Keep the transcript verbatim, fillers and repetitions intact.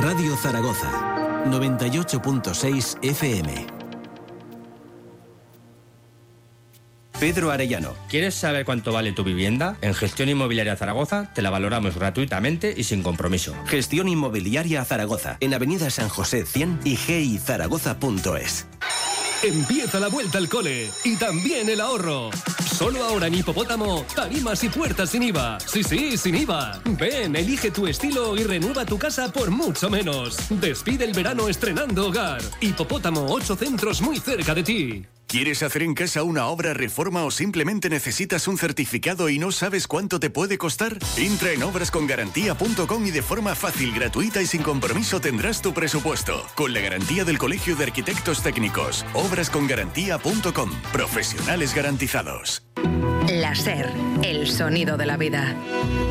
Radio Zaragoza, noventa y ocho punto seis F M. Pedro Arellano. ¿Quieres saber cuánto vale tu vivienda? En Gestión Inmobiliaria Zaragoza te la valoramos gratuitamente y sin compromiso. Gestión Inmobiliaria Zaragoza, en Avenida San José cien y g i zaragoza punto es. Empieza la vuelta al cole y también el ahorro. Solo ahora en Hipopótamo, tarimas y puertas sin I V A. Sí, sí, sin I V A. Ven, elige tu estilo y renueva tu casa por mucho menos. Despide el verano estrenando hogar. Hipopótamo, ocho centros muy cerca de ti. ¿Quieres hacer en casa una obra, reforma o simplemente necesitas un certificado y no sabes cuánto te puede costar? Entra en obras con garantía punto com y de forma fácil, gratuita y sin compromiso tendrás tu presupuesto. Con la garantía del Colegio de Arquitectos Técnicos. obras con garantía punto com. Profesionales garantizados. La SER, el sonido de la vida.